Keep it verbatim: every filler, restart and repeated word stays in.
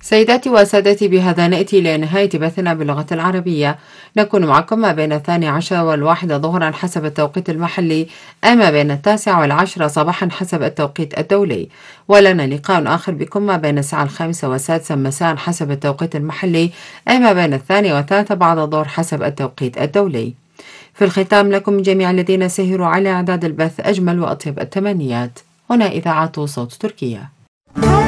سيداتي وسادتي، بهذا نأتي إلى نهاية بثنا باللغة العربية. نكون معكم ما بين الثاني عشر والواحدة ظهرا حسب التوقيت المحلي، أما بين التاسعة والعشرة صباحا حسب التوقيت الدولي. ولنا لقاء آخر بكم ما بين الساعة الخامسة والسادسة مساء حسب التوقيت المحلي، أما بين الثانية والثالثة بعد الظهر حسب التوقيت الدولي. في الختام، لكم من جميع الذين سهروا على إعداد البث أجمل وأطيب التمنيات. هنا إذاعة صوت تركيا.